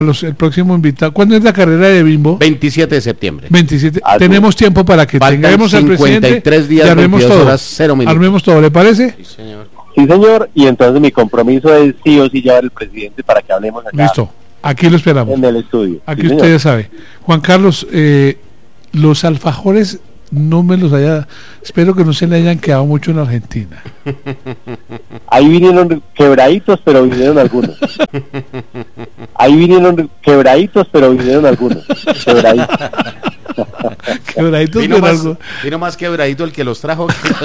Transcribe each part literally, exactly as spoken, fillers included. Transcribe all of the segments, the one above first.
Los, el próximo invitado. ¿Cuándo es la carrera de Bimbo? veintisiete de septiembre. veintisiete. Ah, Tenemos sí. tiempo para que Faltan tengamos al presidente cincuenta y tres días, y armemos todo. Horas, cero minutos. Armemos todo, ¿le parece? Sí, señor. Sí, señor. Y entonces mi compromiso es sí o sí llevar al presidente para que hablemos acá. Listo. Aquí lo esperamos. En el estudio. Aquí sí, usted señor. ya sabe. Juan Carlos, eh, los alfajores no me los haya... Espero que no se le hayan quedado mucho en Argentina. Ahí vinieron quebraditos, pero vinieron algunos. Ahí vinieron quebraditos, pero vinieron algunos. Quebraditos. Quebraditos, vino, pero más, algo. vino más quebradito el que los trajo.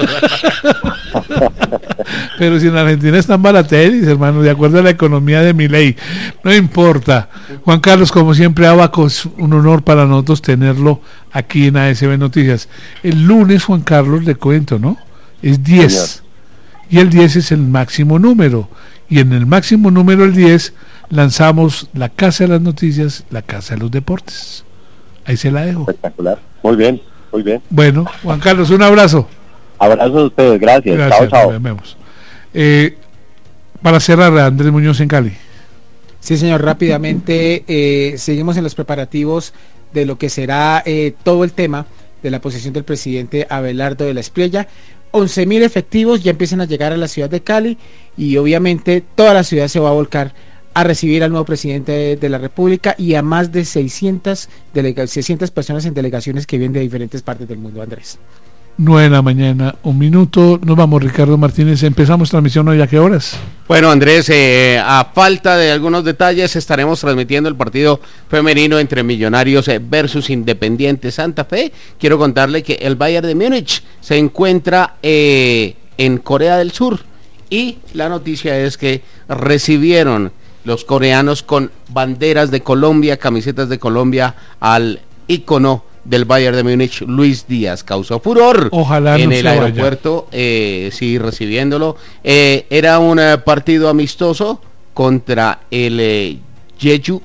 Pero si en Argentina están barateris, hermano, de acuerdo a la economía de Milei. No importa. Juan Carlos, como siempre, Abaco, es un honor para nosotros tenerlo aquí en A S B Noticias. El lunes, Juan Carlos, le cuento, ¿no? Es diez. Señor. Y el diez es el máximo número. Y en el máximo número, el diez, lanzamos la Casa de las Noticias, la Casa de los Deportes. Ahí se la dejo. Espectacular. Muy bien, muy bien. Bueno, Juan Carlos, un abrazo. Abrazo a ustedes, gracias. Gracias, chao, chao. Nos vemos. Eh, para cerrar, Andrés Muñoz en Cali. Sí, señor, rápidamente eh, seguimos en los preparativos de lo que será eh, todo el tema de la posesión del presidente Abelardo de la Espriella. once mil efectivos ya empiezan a llegar a la ciudad de Cali y obviamente toda la ciudad se va a volcar a recibir al nuevo presidente de, de la República y a más de seiscientas, delega- seiscientas personas en delegaciones que vienen de diferentes partes del mundo, Andrés. nueve de la mañana, un minuto. Nos vamos, Ricardo Martínez. Empezamos transmisión hoy. ¿A qué horas? Bueno, Andrés, eh, a falta de algunos detalles, estaremos transmitiendo el partido femenino entre Millonarios versus Independiente Santa Fe. Quiero contarle que el Bayern de Múnich se encuentra eh, en Corea del Sur y la noticia es que recibieron los coreanos con banderas de Colombia, camisetas de Colombia al ícono del Bayern de Múnich, Luis Díaz. Causó furor. Ojalá en no el se aeropuerto, eh, sí, recibiéndolo. Eh, era un eh, partido amistoso contra el eh, Jeju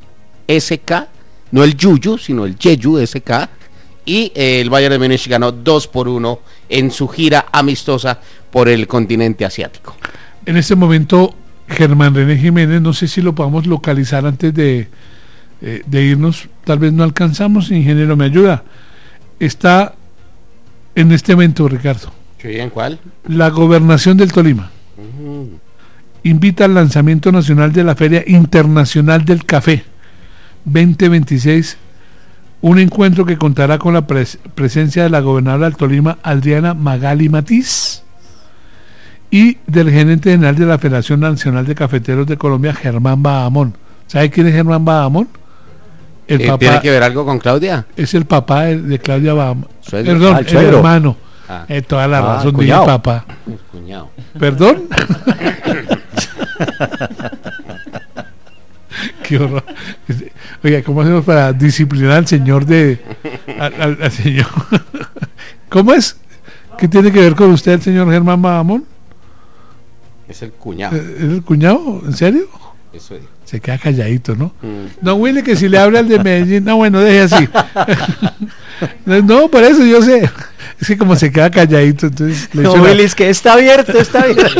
S K, no el Yuyu, sino el Jeju S K, y eh, el Bayern de Múnich ganó dos por uno en su gira amistosa por el continente asiático. En este momento, Germán René Jiménez, no sé si lo podamos localizar antes de, eh, de irnos, tal vez no alcanzamos, ingeniero, ¿me ayuda? Está en este evento, Ricardo. ¿Sí, en cuál? La Gobernación del Tolima uh-huh. invita al lanzamiento nacional de la Feria Internacional del Café veinte veintiséis, un encuentro que contará con la pres- presencia de la gobernadora del Tolima, Adriana Magali Matiz, y del gerente general de la Federación Nacional de Cafeteros de Colombia, Germán Bahamón. ¿Sabe quién es Germán Bahamón? El papá, ¿tiene que ver algo con Claudia? Es el papá de, de Claudia Bahamón. ¿Suegro? Perdón, Ah, el, el hermano. Ah. Eh, toda la ah, razón de mi papá. El cuñado. ¿Perdón? Qué horror. Oiga, ¿cómo hacemos para disciplinar al señor de... al, al, al señor? ¿Cómo es? ¿Qué tiene que ver con usted el señor Germán Bahamón? Es el cuñado. ¿Es el cuñado? ¿En serio? Eso es. Se queda calladito, ¿no? Mm. No, Willy, que si le habla al de Medellín, no, bueno, deje así. No, por eso yo sé. Es que como se queda calladito, entonces... Le no, Willy, la... es que está abierto, está abierto.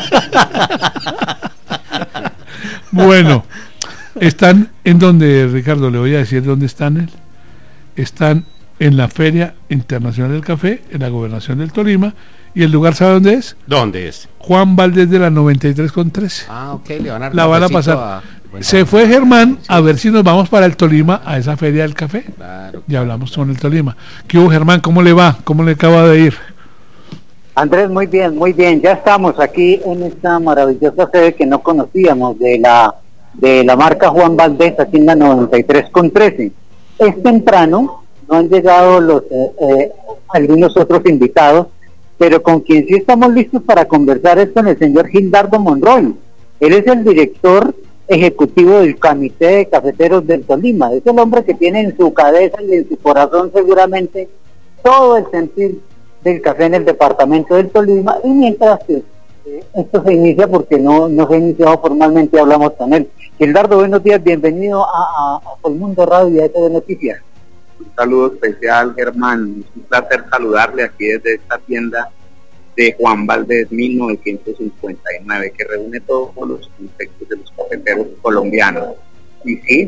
Bueno, están en donde, Ricardo, le voy a decir dónde están. Él. Están en la Feria Internacional del Café, en la Gobernación del Tolima. ¿Y el lugar sabe dónde es? ¿Dónde es? Juan Valdés de la noventa y tres con trece. Ah, ok, le van a la van a pasar. A... Bueno, se fue Germán sí. a ver si nos vamos para el Tolima, a esa Feria del Café. Claro. Ya hablamos con el Tolima. ¿Qué hubo, Germán? ¿Cómo le va? ¿Cómo le acaba de ir? Andrés, muy bien, muy bien. Ya estamos aquí en esta maravillosa sede que no conocíamos de la de la marca Juan Valdés, aquí en la noventa y tres con trece. Es temprano, no han llegado los eh, eh, algunos otros invitados, pero con quien sí estamos listos para conversar es con el señor Gildardo Monroy. Él es el director ejecutivo del Comité de Cafeteros del Tolima. Es el hombre que tiene en su cabeza y en su corazón seguramente todo el sentir del café en el departamento del Tolima, y mientras que eh, esto se inicia, porque no, no se ha iniciado formalmente, hablamos con él. Gildardo, buenos días, bienvenido a, a, a Colmundo Radio y a E T V Noticias. Un saludo especial, Germán, es un placer saludarle aquí desde esta tienda de Juan Valdés mil novecientos cincuenta y nueve, que reúne todos los conceptos de los cafeteros colombianos. y sí,